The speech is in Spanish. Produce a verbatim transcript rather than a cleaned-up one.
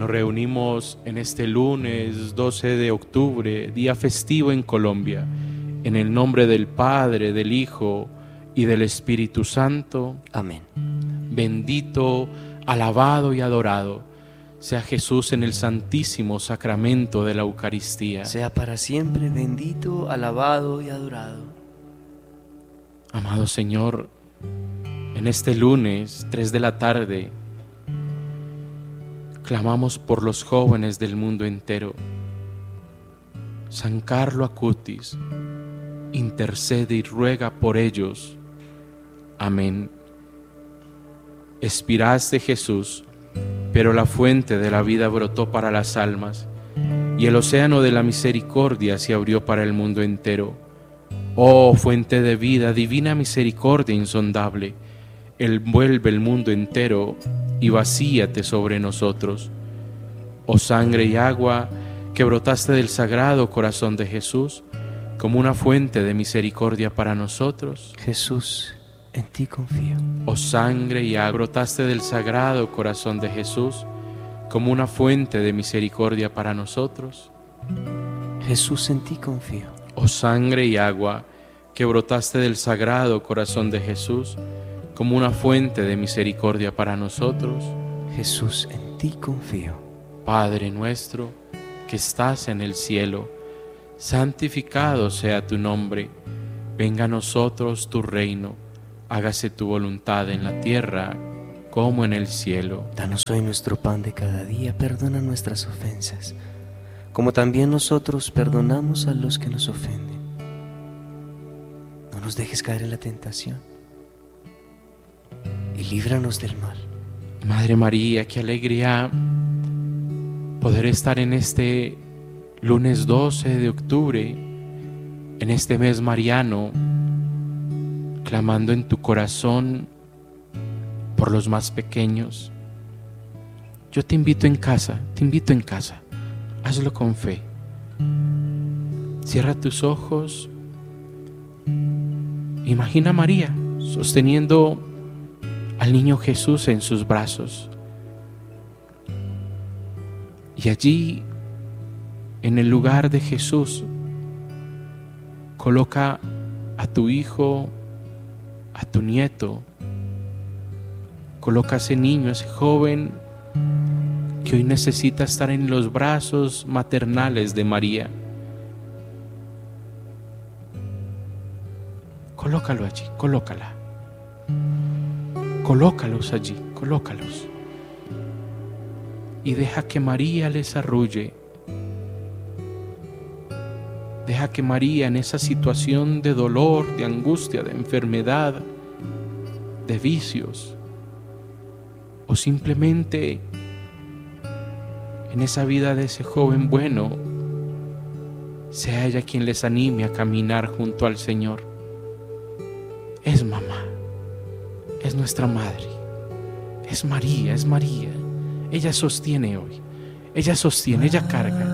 Nos reunimos en este lunes doce de octubre, día festivo en Colombia, en el nombre del Padre, del Hijo y del Espíritu Santo. Amén. Bendito, alabado y adorado sea Jesús en el santísimo sacramento de la Eucaristía. Sea para siempre bendito, alabado y adorado. Amado Señor, en este lunes, tres de la tarde, clamamos por los jóvenes del mundo entero. San Carlo Acutis, intercede y ruega por ellos. Amén. Expiraste, Jesús, pero la fuente de la vida brotó para las almas, y el océano de la misericordia se abrió para el mundo entero. Oh, fuente de vida, divina misericordia insondable, envuelve el mundo entero y vacíate sobre nosotros. Oh sangre y agua que brotaste del sagrado corazón de Jesús, como una fuente de misericordia para nosotros. Jesús, en ti confío. Oh sangre y agua brotaste del sagrado corazón de Jesús, como una fuente de misericordia para nosotros. Jesús, en ti confío. Oh sangre y agua que brotaste del sagrado corazón de Jesús, como una fuente de misericordia para nosotros. Jesús, en ti confío. Padre nuestro que estás en el cielo, santificado sea tu nombre. Venga a nosotros tu reino. Hágase tu voluntad en la tierra como en el cielo. Danos hoy nuestro pan de cada día. Perdona nuestras ofensas, como también nosotros perdonamos a los que nos ofenden. No nos dejes caer en la tentación y líbranos del mal. Madre María, qué alegría poder estar en este lunes doce de octubre, en este mes mariano, clamando en tu corazón por los más pequeños. Yo te invito en casa, te invito en casa, hazlo con fe. Cierra tus ojos, imagina a María sosteniendo al niño Jesús en sus brazos. Y allí, en el lugar de Jesús, coloca a tu hijo, a tu nieto. Coloca a ese niño, a ese joven que hoy necesita estar en los brazos maternales de María. Colócalo allí, colócala. Colócalos allí, colócalos. Y deja que María les arrulle. Deja que María, en esa situación de dolor, de angustia, de enfermedad, de vicios, o simplemente en esa vida de ese joven bueno, sea ella quien les anime a caminar junto al Señor. Es mamá, es nuestra madre, es María, es María. Ella sostiene hoy, ella sostiene, ella carga.